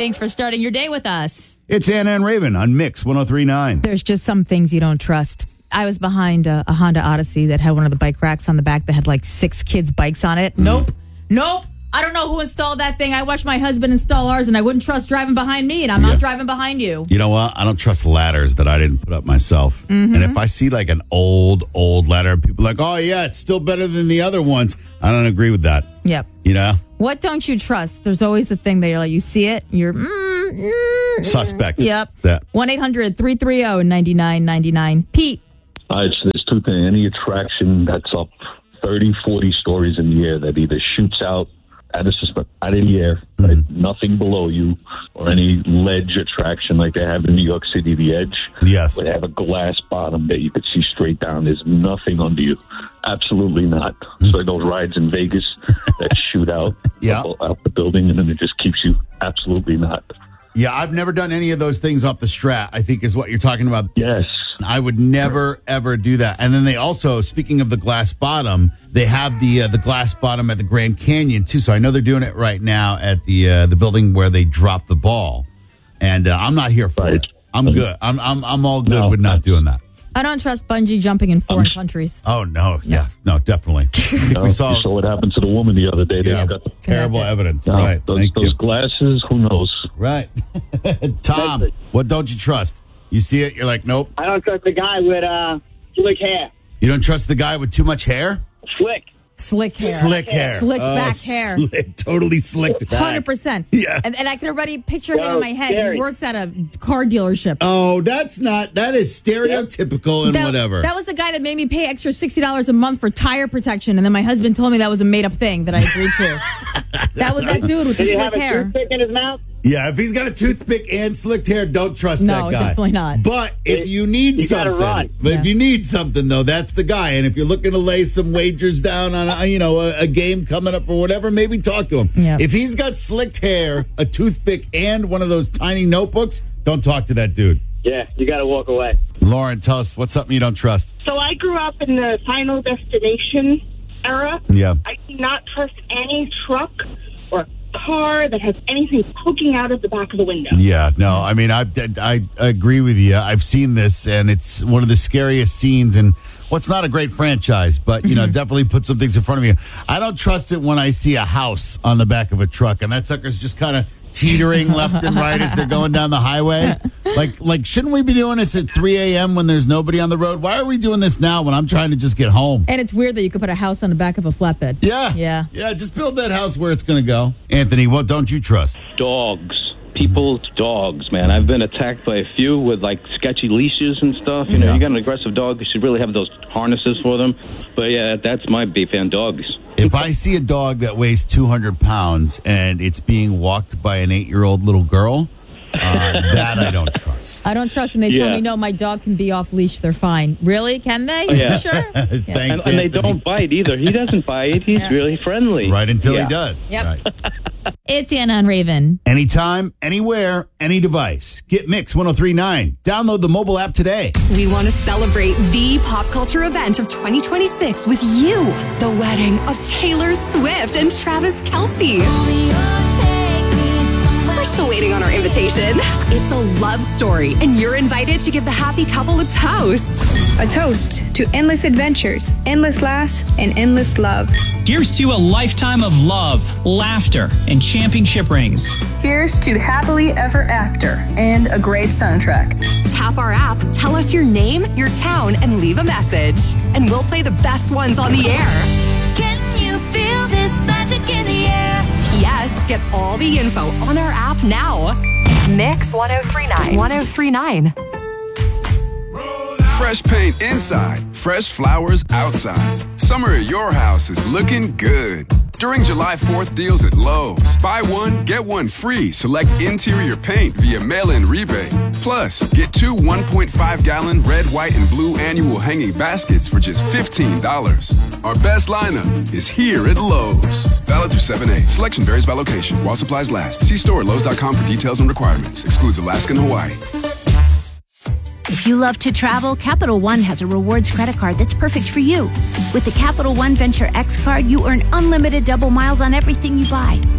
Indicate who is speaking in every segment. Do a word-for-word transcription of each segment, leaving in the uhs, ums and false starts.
Speaker 1: Thanks for starting your day with us.
Speaker 2: It's Anna and Raven on Mix one oh three point nine.
Speaker 3: There's just some things you don't trust. I was behind a, a Honda Odyssey that had one of the bike racks on the back that had like six kids' bikes on it. Mm. Nope. Nope. I don't know who installed that thing. I watched my husband install ours, and I wouldn't trust driving behind me, and I'm yeah. not driving behind you.
Speaker 2: You know what? I don't trust ladders that I didn't put up myself. Mm-hmm. And if I see like an old, old ladder, people are like, oh, yeah, it's still better than the other ones. I don't agree with that.
Speaker 3: Yep.
Speaker 2: You know?
Speaker 3: What don't you trust? There's always the thing that you're like, you see it, you're mm, mm,
Speaker 2: suspect.
Speaker 3: Yep.
Speaker 2: That.
Speaker 3: one eight hundred three three zero nine nine nine nine. Pete.
Speaker 4: Uh, it's, there's two things. Any attraction that's up thirty, forty stories in the air that either shoots out out of, out of the air, mm-hmm. right? Nothing below you, or any ledge attraction like they have in New York City, the Edge.
Speaker 2: Yes.
Speaker 4: Where they have a glass bottom that you could see straight down. There's nothing under you. Absolutely not. So those rides in Vegas that shoot out,
Speaker 2: yeah.
Speaker 4: out the building, and then it just keeps you absolutely not.
Speaker 2: Yeah, I've never done any of those things off the Strat, I think is what you're talking about.
Speaker 4: Yes.
Speaker 2: I would never, ever do that. And then they also, speaking of the glass bottom, they have the uh, the glass bottom at the Grand Canyon, too. So I know they're doing it right now at the uh, the building where they drop the ball. And uh, I'm not here for
Speaker 4: right.
Speaker 2: it. I'm good. I'm I'm I'm all good
Speaker 4: no,
Speaker 2: with not doing that.
Speaker 3: I don't trust bungee jumping in foreign um, countries.
Speaker 2: Oh, no. Yeah. No, definitely.
Speaker 4: No,
Speaker 2: we saw,
Speaker 4: you saw what happened to the woman the other day. They
Speaker 2: yeah,
Speaker 4: got the,
Speaker 2: terrible evidence.
Speaker 4: no,
Speaker 2: right.
Speaker 4: Those,
Speaker 2: Thank
Speaker 4: those
Speaker 2: you.
Speaker 4: glasses, who knows?
Speaker 2: Right. Tom, what don't you trust? You see it, you're like, nope.
Speaker 5: I don't trust the guy with uh, slick hair.
Speaker 2: You don't trust the guy with too much hair?
Speaker 5: Slick.
Speaker 3: Slick hair.
Speaker 2: Slick hair.
Speaker 3: Slicked
Speaker 2: oh,
Speaker 3: back hair.
Speaker 2: Slick, totally slicked back.
Speaker 3: one hundred percent.
Speaker 2: Yeah.
Speaker 3: And, and I can already picture him
Speaker 5: No,
Speaker 3: in my head.
Speaker 5: scary.
Speaker 3: He works at a car dealership.
Speaker 2: Oh, that's not, that is stereotypical and
Speaker 3: that,
Speaker 2: whatever.
Speaker 3: That was the guy that made me pay extra sixty dollars a month for tire protection. And then my husband told me that was a made up thing that I agreed to. That was that dude with the
Speaker 5: Did he
Speaker 3: slick
Speaker 5: have a
Speaker 3: hair.
Speaker 5: toothpick in his mouth?
Speaker 2: Yeah, if he's got a toothpick and slicked hair, don't trust
Speaker 3: No,
Speaker 2: that guy.
Speaker 3: definitely not.
Speaker 2: But if you need
Speaker 5: You gotta
Speaker 2: something,
Speaker 5: run.
Speaker 2: but
Speaker 3: Yeah.
Speaker 2: if you need something though, that's the guy. And if you're looking to lay some wagers down on a, you know a, a game coming up or whatever, maybe talk to him.
Speaker 3: Yeah.
Speaker 2: If he's got slicked hair, a toothpick, and one of those tiny notebooks, don't talk to that dude.
Speaker 5: Yeah, you got to walk away.
Speaker 2: Lauren, tell us what's something you don't trust.
Speaker 6: So I grew up in the Final Destination era.
Speaker 2: Yeah.
Speaker 6: I do not trust any truck or car that has anything poking out of the back of the window.
Speaker 2: Yeah, no, I mean, I, I, I agree with you. I've seen this, and it's one of the scariest scenes, and what's well, not a great franchise, but, you know,
Speaker 3: Mm-hmm.
Speaker 2: definitely put some things in front of you. I don't trust it when I see a house on the back of a truck, and that sucker's just kind of teetering left and right as they're going down the highway. Like, like, shouldn't we be doing this at three a.m. when there's nobody on the road? Why are we doing this now when I'm trying to just get home?
Speaker 3: And it's weird that you could put a house on the back of a flatbed.
Speaker 2: Yeah.
Speaker 3: Yeah.
Speaker 2: Yeah, just build that house where it's going to go. Anthony, what don't you trust?
Speaker 7: Dogs. People's dogs, man. I've been attacked by a few with, like, sketchy leashes and stuff. You know,
Speaker 2: Yeah.
Speaker 7: you got an aggressive dog, you should really have those harnesses for them. But, yeah, that's my beef and dogs.
Speaker 2: If I see a dog that weighs two hundred pounds and it's being walked by an eight-year-old little girl, uh, that I don't trust.
Speaker 3: I don't trust when they tell
Speaker 7: Yeah.
Speaker 3: me, no, my dog can be off leash. They're fine. Really? Can they?
Speaker 7: Yeah.
Speaker 3: Sure. Yeah.
Speaker 2: Thanks,
Speaker 7: And, and they
Speaker 2: Anthony.
Speaker 7: don't bite either. He doesn't bite. He's
Speaker 3: Yeah.
Speaker 7: really friendly.
Speaker 2: Right until
Speaker 7: Yeah.
Speaker 2: he does.
Speaker 3: Yep.
Speaker 2: Right.
Speaker 1: It's Anna and Raven.
Speaker 2: Anytime, anywhere, any device. Get Mix one oh three point nine. Download the mobile app today.
Speaker 8: We want to celebrate the pop culture event of twenty twenty-six with you. The wedding of Taylor Swift and Travis Kelce. We're still waiting on our invitation. It's a love story, and you're invited to give the happy couple a toast.
Speaker 9: A toast to endless adventures, endless laughs, and endless love.
Speaker 10: Here's to a lifetime of love, laughter, and championship rings.
Speaker 9: Here's to happily ever after and a great soundtrack.
Speaker 8: Tap our app, tell us your name, your town, and leave a message. And we'll play the best ones on the air.
Speaker 11: Can you feel this magic in the air?
Speaker 8: Yes, get all the info on our app now. Mix one oh three point nine. one oh three point nine.
Speaker 12: Fresh paint inside, fresh flowers outside. Summer at your house is looking good. During July fourth deals at Lowe's, buy one, get one free. Select interior paint via mail-in rebate. Plus, get two one point five gallon red, white, and blue annual hanging baskets for just fifteen dollars. Our best lineup is here at Lowe's. Valid through seven eight. Selection varies by location. While supplies last. See store at Lowe's dot com for details and requirements. Excludes Alaska and Hawaii.
Speaker 13: If you love to travel, Capital One has a rewards credit card that's perfect for you. With the Capital One Venture X card, you earn unlimited double miles on everything you buy.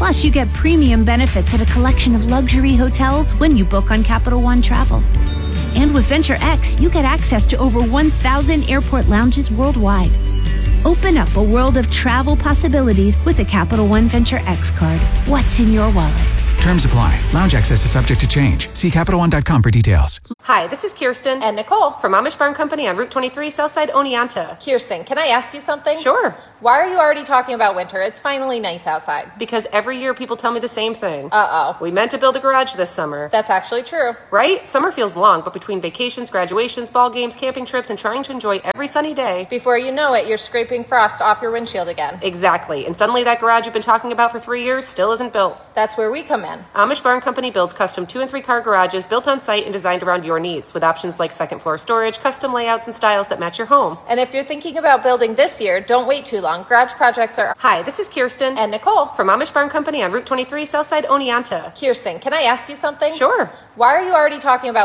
Speaker 13: Plus, you get premium benefits at a collection of luxury hotels when you book on Capital One Travel. And with Venture X, you get access to over one thousand airport lounges worldwide. Open up a world of travel possibilities with a Capital One Venture X card. What's in your wallet?
Speaker 14: Terms apply. Lounge access is subject to change. See Capital One dot com for details.
Speaker 15: Hi, this is Kirsten
Speaker 16: and Nicole
Speaker 15: from Amish Barn Company on Route twenty-three, Southside Oneonta.
Speaker 16: Kirsten, can I ask you something?
Speaker 15: Sure.
Speaker 16: Why are you already talking about winter? It's finally nice outside.
Speaker 15: Because every year people tell me the same thing.
Speaker 16: Uh-oh.
Speaker 15: We meant to build a garage this summer.
Speaker 16: That's actually true.
Speaker 15: Right? Summer feels long, but between vacations, graduations, ball games, camping trips, and trying to enjoy every sunny day,
Speaker 16: before you know it, you're scraping frost off your windshield again.
Speaker 15: Exactly. And suddenly that garage you've been talking about for three years still isn't built.
Speaker 16: That's where we come in.
Speaker 15: Amish Barn Company builds custom two and three car garages built on site and designed around your needs, with options like second floor storage, custom layouts, and styles that match your home.
Speaker 16: And if you're thinking about building this year, don't wait too long. Garage projects are...
Speaker 15: Hi, this is Kirsten
Speaker 16: and Nicole
Speaker 15: from Amish Barn Company on Route twenty-three, Southside Oneonta.
Speaker 16: Kirsten, can I ask you something?
Speaker 15: Sure.
Speaker 16: Why are you already talking about